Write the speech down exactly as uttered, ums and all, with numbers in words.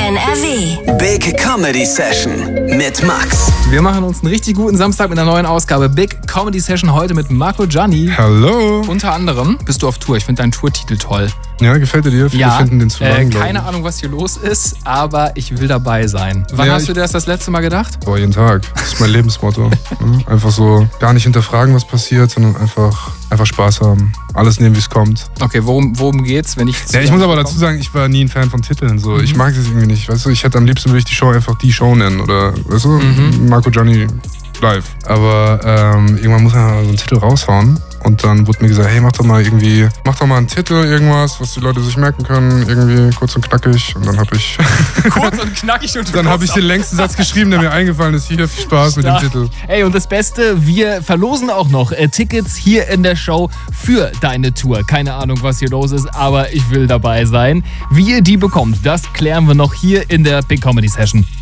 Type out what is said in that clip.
N R W. Big Comedy Session mit Max. Wir machen uns einen richtig guten Samstag mit einer neuen Ausgabe Big Comedy Session heute mit Marco Gianni. Hallo. Unter anderem bist du auf Tour. Ich finde deinen Tourtitel toll. Ja, gefällt dir dir? Viele ja, finden den zu lang, äh, keine Ahnung, was hier los ist, aber ich will dabei sein. Wann ja, hast du dir das das letzte Mal gedacht? Boah, jeden Tag. Das ist mein Lebensmotto. Einfach so gar nicht hinterfragen, was passiert, sondern einfach, einfach Spaß haben. Alles nehmen, wie es kommt. Okay, worum, worum geht's, wenn ich... Ja, ich muss aber dazu sagen, ich war nie ein Fan von Titeln. So. Mhm. Ich mag das irgendwie nicht. Weißt du, ich hätte am liebsten würde ich die Show einfach die Show nennen. Oder, weißt du, mhm. Marco Gianni live. Aber ähm, irgendwann muss man so einen Titel raushauen. Und dann wurde mir gesagt, hey, mach doch mal irgendwie, mach doch mal einen Titel, irgendwas, was die Leute sich merken können, irgendwie kurz und knackig. Und dann habe ich... kurz und knackig und Dann habe ich den längsten Satz geschrieben, der mir eingefallen ist. Hier, viel Spaß mit dem Titel. Ey, und das Beste, wir verlosen auch noch äh, Tickets hier in der Show für deine Tour. Keine Ahnung, was hier los ist, aber ich will dabei sein. Wie ihr die bekommt, das klären wir noch hier in der Big Comedy Session.